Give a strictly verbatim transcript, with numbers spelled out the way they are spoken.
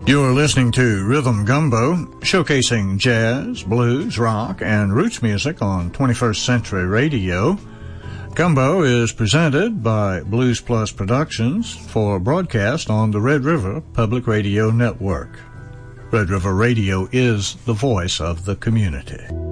You're listening to Rhythm Gumbo, showcasing jazz, blues, rock, and roots music on twenty-first Century Radio. Gumbo is presented by Blues Plus Productions for broadcast on the Red River Public Radio Network. Red River Radio is the voice of the community.